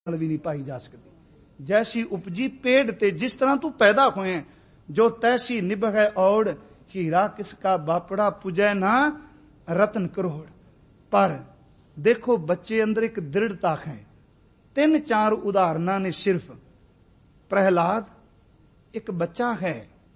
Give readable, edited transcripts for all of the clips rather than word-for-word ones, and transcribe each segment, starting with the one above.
भी नहीं पाई जा सकती। जैसी उपजी पेड़ ते जिस तरह तू पैदा होए, जो तैसी निभै औड़, हीरा किसका बापड़ा पुजै ना रतन करोड़। पर देखो बच्चे अंदर एक दृढ़ता है। 3-4 उदाहरणा ने सिर्फ। प्रहलाद एक बच्चा है,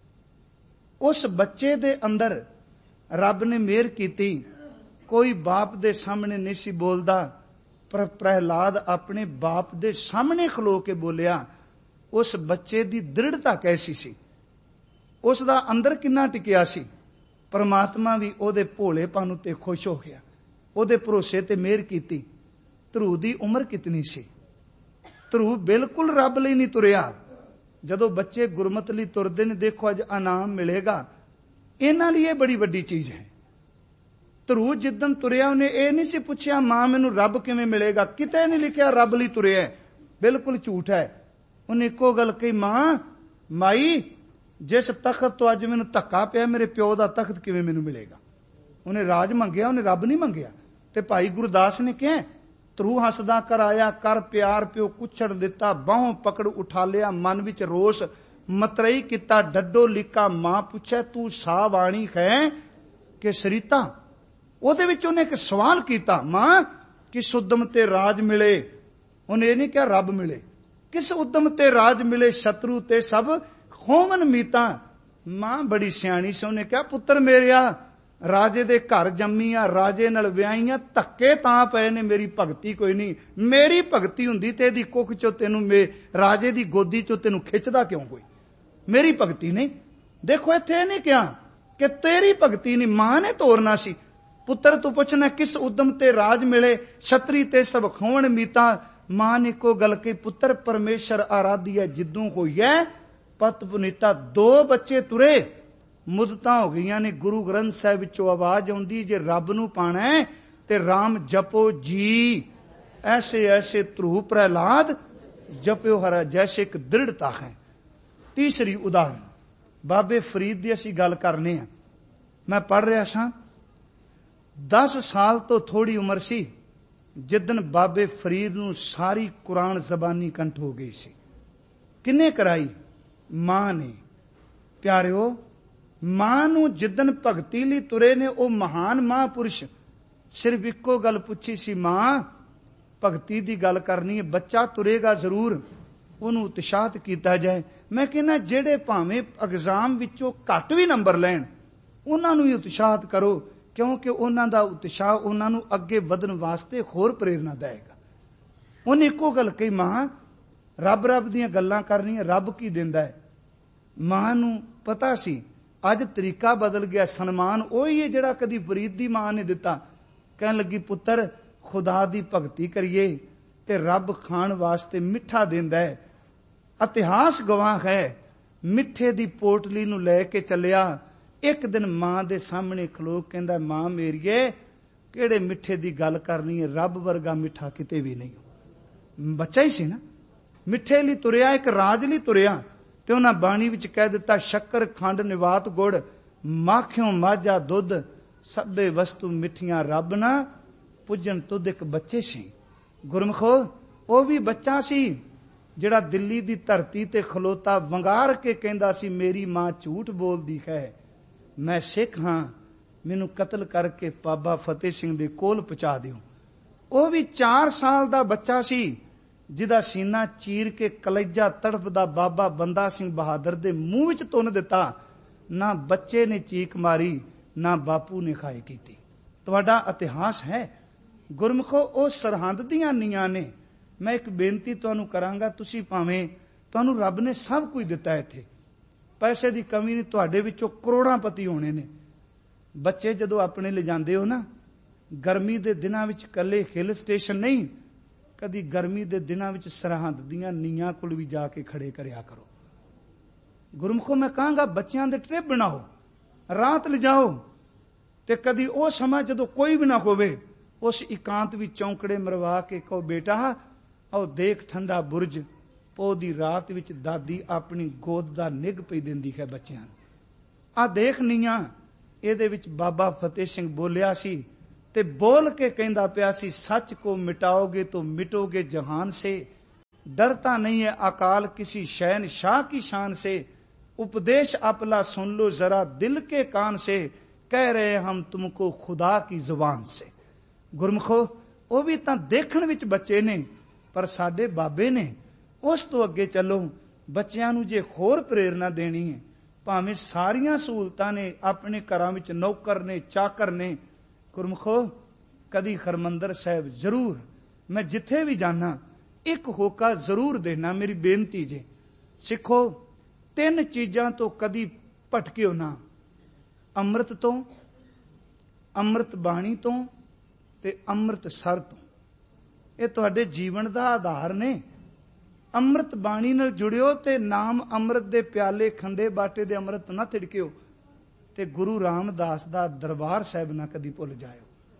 उस बच्चे दे अंदर रब ने मेहर कीती, कोई बाप दे सामने नहीं सी बोलदा, पर प्रहलाद अपने बाप दे सामने खलो के बोलिया। उस बच्चे दी दृढ़ता कैसी सी, उसदा अंदर किन्ना टिकिया सी। परमात्मा भी ओदे भोलेपन उत्ते खुश हो गया, ओदे भरोसे ते मेहर कीती। ध्रुव दी उम्र कितनी सी, ध्रुव बिल्कुल रब लई नहीं तुरिया। जदों बच्चे गुरमत लई तुरदे ने, देखो अज इनाम मिलेगा, इन्हां लई बड़ी वड्डी चीज है। ध्रुव जिदन तुरिया उन्हें यह नहीं सी पुछया मां मैनू रब किवें मिलेगा, किते नहीं लिखिया रब लई तुरिया, बिल्कुल झूठ है। उन्हें इको गल कही, मां माई जिस तखत तो अज मैनू धक्का पिया, मेरे प्यो का तखत किवें मैनू मिलेगा। उन्हें राज मंगिया, उन्हें रब नहीं मंगिया। ते भाई गुरदास ने कहा, ध्रुव हसदा कर आया, कर प्यार प्यो कुछड़ दिता, बाहों पकड़ उठा लिया, मन विच रोष मतरई किता, डड्डो लिका। मां पूछे तू सा वाणी है कि सरीता। ਉਹਦੇ ਵਿੱਚ ਉਹਨੇ ਇੱਕ सवाल किया, मां किस उद्यम ते राज मिले। उन्हें यह नहीं कहा रब मिले, किस उद्यम ते राज मिले, शत्रु ते सब होवन मीता। मां बड़ी सियाणी से उन्हें कहा, पुत्र मेरिया राजे दे घर जम्मी आ, राजे नाल विआही आ, धक्के तां पए ने, मेरी भगती कोई नहीं। मेरी भगती हुंदी ते इहदी कुख चों तैनूं राजे दी गोदी चों तैनूं खिचदा क्यों कोई, मेरी भगती नहीं। देखो इत्थे नहीं कहा कि तेरी भगती नहीं, मां ने तोरना सी। पुत्र तू पुछना किस उद्यम ते राज मिले, छतरी ते सब खोण मीता। मां ने को गल कही, पुत्र परमेश्वर आराध्य जिद्दू होई है पत पुनीता। 2 बच्चे तुरे, मुदता हो गई ने। गुरु ग्रंथ साहिब विचों आवाज आउंदी, जे रब नू पाना है ते राम जपो जी। ऐसे ऐसे ध्रुव प्रहलाद जप्यो हरा, जैसे एक दृढ़ता है। तीसरी उदाहरण बाबे फरीद की असीं गल करने हैं। मैं पढ़ रहा सा, 10 साल तो थोड़ी उम्र सी जिदन बाबे फरीद नूं सारी कुरान जबानी कंठ हो गई सी। किन्ने कराई? मां ने। प्यारिओ, मां नूं जिदन भगती लई तुरे ने, ओ महान महापुरुष सिर्फ इको गल पुछी सी, मां भगती दी गल करनी है, बच्चा तुरेगा जरूर, उन्होंने उत्साहित किया जाए। मैं कहना जेड़े भावें एग्जाम विचों घट भी नंबर लैण, उन्हां नूं ही उत्साहित करो, क्योंकि उन्हां दा उत्साह उन्हां नूं अगे वधन वास्ते होर प्रेरणा देगा। उन्हें इको गल कही, मां रब रब दीयां गल्लां करनियां, रब की दिंदा है। मां नूं पता सी अज तरीका बदल गया, सन्मान उही है जिहड़ा कदी फरीद दी मां ने दिता। कहन लगी, पुत्र खुदा दी भगती करिए ते रब खाण वास्ते मिठा दिंदा है। इतिहास गवाह है, मिठे दी पोटली नूं लै के चलिया। एक दिन मां दे सामने खलो कहंदा, मां मेरीए किहड़े मिठे दी गल करनी है, रब वर्गा मिठा किते भी नहीं। बच्चा ही सी ना, मिठे लई तुरिया, एक राज लई तुरिया। ते उन्हां बाणी विच कह दिता, शक्कर खंड निवात गुड़, माखियों माझा दुध, सभे वस्तु मिठियां रब ना पुजन तुद। एक बच्चे सी गुरमुखो, वो भी बच्चा सी जिहड़ा दिल्ली दी धरती ते खलोता वंगार के कहंदा सी, मेरी मां झूठ बोलदी है, मैं सिख हां, मैनू कतल करके बाबा फतेह सिंह दे कोल पहुंचा दिओ। वह भी 4 साल दा बच्चा सी जिदा सीना चीर के कलेजा तड़फदा बाबा बंदा सिंह बहादुर दे मूंह विच तुन दिता। ना बच्चे ने चीक मारी, ना बापू ने खाए कीती। तुहाडा इतिहास है गुरमुखो, ओ सरहंद दीयां नीआं ने। मैं एक बेनती तुहानू करांगा, तुसी भावें तुहानू रब ने सब कुछ दिता है, इत्थे पैसे की कमी नहीं, तुहाडे विचों करोड़ांपति होने ने। बच्चे जदों अपने ले जांदे हो ना, गर्मी दे दिनां विच कल्ले हिल स्टेशन नहीं, कदी गर्मी दे दिनां विच सरहंद दीयां नीआं कोल भी जाके खड़े करया करो। गुरमुखो मैं कहांगा, बच्चियां दे ट्रिप बनाओ, रात ले जाओ, ते कदी ओ समा जदों कोई भी ना होवे, उस इकांत विच चौंकड़े मरवा के कहो, बेटा आओ देख ठंडा बुरज, पो दी रात विच दादी अपनी गोद दा निग पई दिंदी है बच्चियां नूं। आ देख नीआं, इहदे विच बाबा फतेह सिंह बोलिया सी ते बोल के कहंदा पिया सी, सच को मिटाओगे तो मिटोगे जहान से, डरता नहीं है अकाल किसी शहनशाह की शान से, उपदेश अपला सुन लो जरा दिल के कान से, कह रहे हम तुमको खुदा की जुबान से। गुरमुखो ਉਹ ਵੀ ਤਾਂ ਦੇਖਣ ਵਿੱਚ ਬੱਚੇ ਨੇ, ਪਰ ਸਾਡੇ ਬਾਬੇ ਨੇ। ਉਸ ਤੋਂ ਅੱਗੇ ਚੱਲੋ। ਬੱਚਿਆਂ ਨੂੰ ਜੇ ਹੋਰ ਪ੍ਰੇਰਨਾ ਦੇਣੀ ਹੈ, ਭਾਵੇਂ ਸਾਰੀਆਂ ਸਹੂਲਤਾਂ ਨੇ, ਆਪਣੇ ਘਰਾਂ ਵਿੱਚ ਨੌਕਰ ਨੇ, ਚਾਕਰ ਨੇ, ਗੁਰਮੁਖੋ ਕਦੀ ਹਰਮੰਦਰ ਸਾਹਿਬ ਜ਼ਰੂਰ, ਮੈਂ ਜਿੱਥੇ ਵੀ ਜਾਣਾ ਇੱਕ ਹੋਕਾ ਜ਼ਰੂਰ ਦੇਣਾ। ਮੇਰੀ ਬੇਨਤੀ ਜੇ ਸਿੱਖੋ, 3 ਚੀਜ਼ਾਂ ਤੋਂ ਕਦੀ ਭਟਕਿਓ ਨਾ। ਅੰਮ੍ਰਿਤ ਤੋਂ, ਅੰਮ੍ਰਿਤ ਬਾਣੀ ਤੋਂ ਤੇ ਅੰਮ੍ਰਿਤਸਰ ਤੋਂ। ਇਹ ਤੁਹਾਡੇ ਜੀਵਨ ਦਾ ਆਧਾਰ ਨੇ। ਅੰਮ੍ਰਿਤ ਬਾਣੀ ਨਾਲ ਜੁੜਿਓ ਤੇ ਨਾਮ ਅੰਮ੍ਰਿਤ ਦੇ ਪਿਆਲੇ ਖੰਡੇ ਬਾਟੇ ਦੇ ਅੰਮ੍ਰਿਤ ਨਾ ਤਿੜਕਿਓ, ਤੇ ਗੁਰੂ ਰਾਮਦਾਸ ਦਾ ਦਰਬਾਰ ਸਾਹਿਬ ਨਾ ਕਦੀ ਭੁੱਲ ਜਾਇਓ।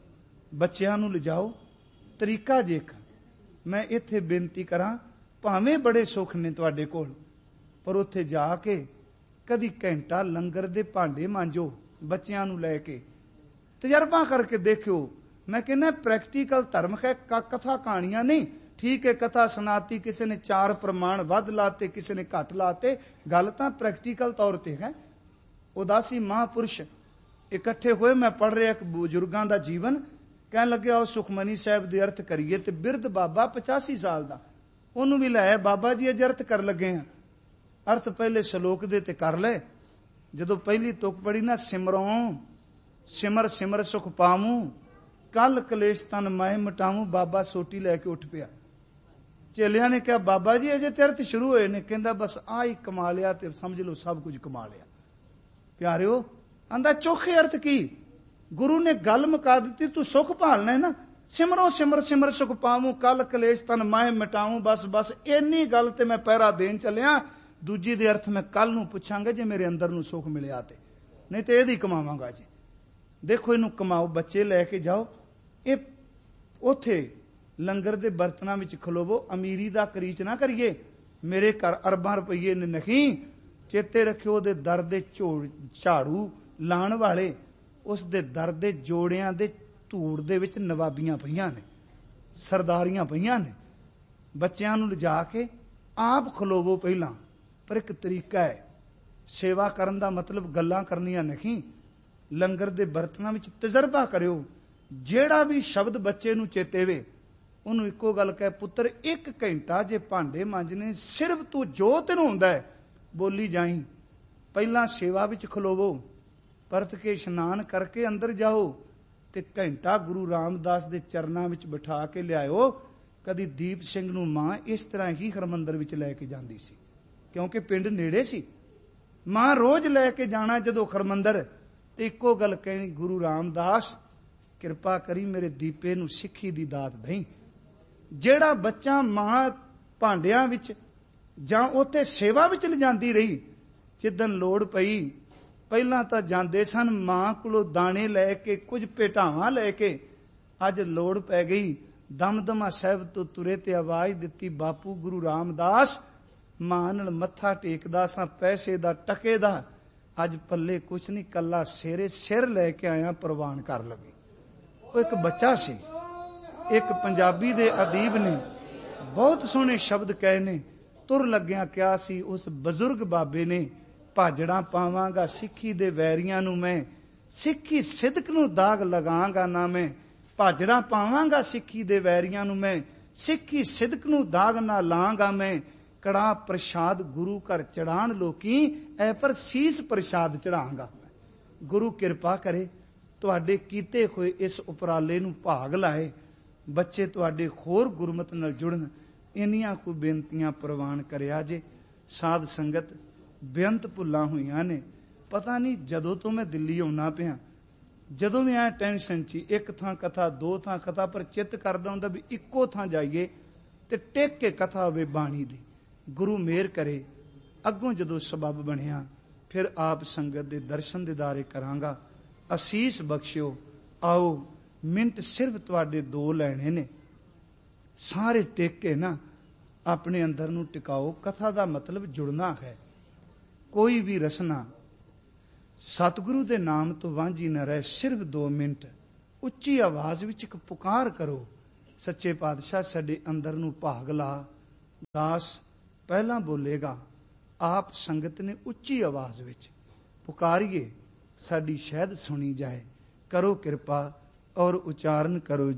ਬੱਚਿਆਂ ਨੂੰ ਲਿਜਾਓ। ਤਰੀਕਾ ਜੇਕ ਮੈਂ ਇੱਥੇ ਬੇਨਤੀ ਕਰਾਂ, ਭਾਵੇਂ ਬੜੇ ਸੁੱਖ ਨੇ ਤੁਹਾਡੇ ਕੋਲ, ਪਰ ਉੱਥੇ ਜਾ ਕੇ ਕਦੀ ਘੰਟਾ ਲੰਗਰ ਦੇ ਭਾਂਡੇ ਮਾਂਜੋ ਬੱਚਿਆਂ ਨੂੰ ਲੈ ਕੇ, ਤਜਰਬਾ ਕਰਕੇ ਦੇਖਿਓ। ਮੈਂ ਕਹਿੰਦਾ ਪ੍ਰੈਕਟੀਕਲ ਧਰਮ ਹੈ, ਕਥਾ ਕਹਾਣੀਆਂ ਨਹੀਂ। ਠੀਕ ਹੈ, ਕਥਾ ਸੁਣਾਤੀ, ਕਿਸੇ ਨੇ 4 ਪ੍ਰਮਾਣ ਵੱਧ ਲਾਤੇ, ਕਿਸੇ ਨੇ ਘੱਟ ਲਾਤੇ, ਗੱਲ ਤਾਂ ਪ੍ਰੈਕਟੀਕਲ ਤੌਰ ਤੇ ਹੈ। ਉਦਾਸੀ ਮਹਾਂਪੁਰਸ਼ ਇਕੱਠੇ ਹੋਏ, ਮੈਂ ਪੜ੍ਹ ਰਿਹਾ ਇੱਕ ਬਜ਼ੁਰਗਾਂ ਦਾ ਜੀਵਨ, ਕਹਿਣ ਲੱਗਿਆ ਉਹ ਸੁਖਮਨੀ ਸਾਹਿਬ ਦੇ ਅਰਥ ਕਰੀਏ, ਤੇ ਬਿਰਧ ਬਾਬਾ 85 ਸਾਲ ਦਾ, ਉਹਨੂੰ ਵੀ ਲੈ ਬਾਬਾ ਜੀ ਅੱਜ ਅਰਥ ਕਰ ਲੱਗੇ ਆ। ਅਰਥ ਪਹਿਲੇ ਸ਼ਲੋਕ ਦੇ ਤੇ ਕਰ ਲੈ। ਜਦੋਂ ਪਹਿਲੀ ਤੁਕ ਪੜੀ ਨਾ, ਸਿਮਰੋਂ ਸਿਮਰ ਸਿਮਰ ਸੁਖ ਪਾਵੂੰ, ਕੱਲ ਕਲੇਸ਼ ਤਨ ਮੈਂ ਮਿਟਾਵੂੰ, ਬਾਬਾ ਸੋਟੀ ਲੈ ਕੇ ਉੱਠ ਪਿਆ। ਚੇਲਿਆਂ ਨੇ ਕਿਹਾ ਬਾਬਾ ਜੀ ਅਜੇ ਤੇ ਅਰਥ ਸ਼ੁਰੂ ਹੋਏ ਨੇ। ਕਹਿੰਦਾ ਬਸ ਆਹ ਹੀ ਕਮਾ ਲਿਆ ਤੇ ਸਮਝ ਲਓ ਸਭ ਕੁਝ ਕਮਾ ਲਿਆ। ਪਿਆਰਿਓ ਆਂਦਾ ਚੋਖੇ ਅਰਥ ਕੀ? ਗੁਰੂ ਨੇ ਗੱਲ ਮੁਕਾ ਦਿੱਤੀ, ਤੂੰ ਸੁਖ ਭਾਲਣਾ ਹੈ ਨਾ, ਸਿਮਰੋ ਸਿਮਰ ਸਿਮਰ ਸੁਖ ਪਾਵੂੰ, ਕੱਲ ਕਲੇਸ਼ ਤਨ ਮੈਂ ਮਿਟਾਵੂੰ। ਬਸ ਬਸ ਇੰਨੀ ਗੱਲ ਤੇ ਮੈਂ ਪਹਿਰਾ ਦੇਣ ਚੱਲਿਆ, ਦੂਜੀ ਦੇ ਅਰਥ ਮੈਂ ਕੱਲ ਨੂੰ ਪੁੱਛਾਂਗਾ ਜੇ ਮੇਰੇ ਅੰਦਰ ਨੂੰ ਸੁਖ ਮਿਲਿਆ ਤੇ, ਨਹੀਂ ਤੇ ਇਹਦੀ ਕਮਾਵਾਂਗਾ ਜੀ। ਦੇਖੋ ਇਹਨੂੰ ਕਮਾਓ, ਬੱਚੇ ਲੈ ਕੇ ਜਾਓ। ਇਹ ਉੱਥੇ ਲੰਗਰ ਦੇ ਬਰਤਨਾਂ ਵਿੱਚ ਖਲੋਵੋ। ਅਮੀਰੀ ਦਾ ਕਰੀਚ ਨਾ ਕਰੀਏ, ਮੇਰੇ ਘਰ ਅਰਬਾਂ ਰੁਪਈਏ ਨੇ ਨਹੀਂ। ਚੇਤੇ ਰੱਖਿਓ ਉਹਦੇ ਦਰ ਦੇ ਝਾੜੂ ਲਾਣ ਵਾਲੇ, ਉਸ ਦੇ ਦਰ ਦੇ ਜੋੜਿਆਂ ਦੇ ਧੂੜ ਦੇ ਵਿੱਚ ਨਵਾਬੀਆਂ ਪਈਆਂ ਨੇ, ਸਰਦਾਰੀਆਂ ਪਈਆਂ ਨੇ। ਬੱਚਿਆਂ ਨੂੰ ਲਿਜਾ ਕੇ ਆਪ ਖਲੋਵੋ ਪਹਿਲਾਂ। ਪਰ ਇੱਕ ਤਰੀਕਾ ਹੈ, ਸੇਵਾ ਕਰਨ ਦਾ ਮਤਲਬ ਗੱਲਾਂ ਕਰਨੀਆਂ ਨਹੀਂ। ਲੰਗਰ ਦੇ ਬਰਤਨਾਂ ਵਿੱਚ ਤਜਰਬਾ ਕਰਿਓ। ਜਿਹੜਾ ਵੀ ਸ਼ਬਦ ਬੱਚੇ ਨੂੰ ਚੇਤੇ ਵੇ, ਉਹਨੂੰ ਇੱਕੋ ਗੱਲ ਕਹਿ, ਪੁੱਤਰ 1 ਘੰਟਾ ਜੇ ਭਾਂਡੇ ਮਾਂਜਣੇ, ਸਿਰਫ ਤੂੰ ਜੋ ਤੈਨੂੰ ਹੁੰਦਾ ਹੈ ਬੋਲੀ ਜਾਈ। ਪਹਿਲਾਂ ਸੇਵਾ ਵਿੱਚ ਖਲੋਵੋ, ਪਰਤ ਕੇ ਇਸ਼ਨਾਨ ਕਰਕੇ ਅੰਦਰ ਜਾਓ ਤੇ ਘੰਟਾ ਗੁਰੂ ਰਾਮਦਾਸ ਦੇ ਚਰਨਾਂ ਵਿੱਚ ਬਿਠਾ ਕੇ ਲਿਆਇਓ। ਕਦੀ ਦੀਪ ਸਿੰਘ ਨੂੰ ਮਾਂ ਇਸ ਤਰ੍ਹਾਂ ਹੀ ਹਰਮੰਦਰ ਵਿੱਚ ਲੈ ਕੇ ਜਾਂਦੀ ਸੀ, ਕਿਉਂਕਿ ਪਿੰਡ ਨੇੜੇ ਸੀ। ਮਾਂ ਰੋਜ਼ ਲੈ ਕੇ ਜਾਣਾ ਜਦੋਂ ਹਰਮੰਦਰ, ਤੇ ਇੱਕੋ ਗੱਲ ਕਹਿਣੀ, ਗੁਰੂ ਰਾਮਦਾਸ ਕਿਰਪਾ ਕਰੀ ਮੇਰੇ ਦੀਪੇ ਨੂੰ ਸਿੱਖੀ ਦੀ ਦਾਤ ਦੇਈਂ। ਜਿਹੜਾ ਬੱਚਾ ਮਾਂ ਭਾਂਡਿਆਂ ਵਿੱਚ ਜਾਂ ਉੱਥੇ ਸੇਵਾ ਵਿੱਚ ਲਿਜਾਂਦੀ ਰਹੀ, ਜਿੱਦਣ ਲੋੜ ਪਈ, ਪਹਿਲਾਂ ਤਾਂ ਜਾਂਦੇ ਸਨ ਮਾਂ ਕੋਲੋਂ ਦਾਣੇ ਲੈ ਕੇ, ਕੁਝ ਭੇਟਾਵਾਂ ਲੈ ਕੇ। ਅੱਜ ਲੋੜ ਪੈ ਗਈ, ਦਮਦਮਾ ਸਾਹਿਬ ਤੋਂ ਤੁਰੇ ਤੇ ਆਵਾਜ਼ ਦਿੱਤੀ, ਬਾਪੂ ਗੁਰੂ ਰਾਮਦਾਸ, ਮਾਂ ਨਾਲ ਮੱਥਾ ਟੇਕਦਾ ਸਾਂ, ਪੈਸੇ ਦਾ ਟਕੇ ਦਾ ਅੱਜ ਪੱਲੇ ਕੁਛ ਨਹੀਂ, ਕੱਲਾ ਸਿਰੇ ਸਿਰ ਲੈ ਕੇ ਆਇਆ, ਪ੍ਰਵਾਨ ਕਰ ਲਵੇ। ਉਹ ਇੱਕ ਬੱਚਾ ਸੀ। ਇੱਕ ਪੰਜਾਬੀ ਦੇ ਅਦੀਬ ਨੇ ਬਹੁਤ ਸੋਹਣੇ ਸ਼ਬਦ ਕਹੇ ਨੇ। ਤੁਰ ਲੱਗਿਆ ਕਿਹਾ ਸੀ ਉਸ ਬਜ਼ੁਰਗ ਬਾਬੇ ਨੇ, ਭਾਜੜਾਂ ਪਾਵਾਂਗਾ ਸਿੱਖੀ ਦੇ ਵੈਰੀਆਂ ਨੂੰ ਮੈਂ, ਸਿੱਖੀ ਸਿਦਕ ਨੂੰ ਦਾਗ ਲਗਾਂਗਾ ਨਾ ਮੈਂ। ਭਾਜੜਾਂ ਪਾਵਾਂਗਾ ਸਿੱਖੀ ਦੇ ਵੈਰੀਆਂ ਨੂੰ ਮੈਂ, ਸਿੱਖੀ ਸਿਦਕ ਨੂੰ ਦਾਗ ਨਾ ਲਾਂਗਾ ਮੈਂ। ਕੜਾ ਪ੍ਰਸ਼ਾਦ ਗੁਰੂ ਘਰ ਚੜਾਣ ਲੋਕੀ, ਐ ਪਰ ਸੀਸ ਪ੍ਰਸ਼ਾਦ ਚੜਾਂਗਾ। ਗੁਰੂ ਕਿਰਪਾ ਕਰੇ ਤੁਹਾਡੇ ਕੀਤੇ ਹੋਏ ਇਸ ਉਪਰਾਲੇ ਨੂੰ ਭਾਗ ਲਾਏ, ਬੱਚੇ ਤੁਹਾਡੇ ਹੋਰ ਗੁਰਮਤ ਨਾਲ ਜੁੜਨ। ਇੰਨੀਆਂ ਕੋਈ ਬੇਨਤੀਆਂ ਪ੍ਰਵਾਨ ਕਰਿਆ ਜੇ। ਸਾਧ ਸੰਗਤ ਬੇਅੰਤ ਭੁੱਲਾਂ ਹੋਈਆਂ ਨੇ। ਪਤਾ ਨਹੀਂ ਜਦੋਂ ਤੋਂ ਮੈਂ ਦਿੱਲੀ ਆਉਣਾ ਪਿਆ, ਜਦੋਂ ਵੀ ਆਇਆ ਟੈਨਸ਼ਨ 'ਚ, ਇੱਕ ਥਾਂ ਕਥਾ, 2 ਥਾਂ ਕਥਾ, ਪਰ ਚਿੱਤ ਕਰਦਾ ਹੁੰਦਾ ਵੀ ਇੱਕੋ ਥਾਂ ਜਾਈਏ ਤੇ ਟੇਕ ਕੇ ਕਥਾ ਹੋਵੇ ਬਾਣੀ ਦੀ। ਗੁਰੂ ਮਿਹਰ ਕਰੇ, ਅੱਗੋਂ ਜਦੋਂ ਸਬਬ ਬਣਿਆ ਫਿਰ ਆਪ ਸੰਗਤ ਦੇ ਦਰਸ਼ਨ ਦਿਦਾਰੇ ਕਰਾਂਗਾ। ਅਸੀਸ ਬਖਸ਼ਿਓ। ਆਓ ਮਿੰਟ ਸਿਰਫ ਤੁਹਾਡੇ 2 ਲੈਣੇ ਨੇ, ਸਾਰੇ ਟੇਕ ਕੇ ਨਾ ਆਪਣੇ ਅੰਦਰ ਨੂੰ ਟਿਕਾਓ। ਕਥਾ ਦਾ ਮਤਲਬ ਜੁੜਨਾ ਹੈ। ਕੋਈ ਵੀ ਰਸਨਾ ਸਤਿਗੁਰੂ ਦੇ ਨਾਮ ਤੋਂ ਵਾਂਝੀ ਨਾ ਰਹੇ। ਸਿਰਫ 2 ਮਿੰਟ ਉੱਚੀ ਆਵਾਜ਼ ਵਿੱਚ ਇੱਕ ਪੁਕਾਰ ਕਰੋ, ਸੱਚੇ ਪਾਤਸ਼ਾਹ ਸਾਡੇ ਅੰਦਰ ਨੂੰ ਭਾਗ ਲਾ, ਦਾਸ ਪਹਿਲਾਂ ਬੋਲੇਗਾ। ਆਪ ਸੰਗਤ ਨੇ ਉੱਚੀ ਆਵਾਜ਼ ਵਿੱਚ ਪੁਕਾਰੀਏ, ਸਾਡੀ ਸ਼ਹਿਦ ਸੁਣੀ ਜਾਏ। ਕਰੋ ਕਿਰਪਾ ਔਰ ਉਚਾਰਨ ਕਰੋ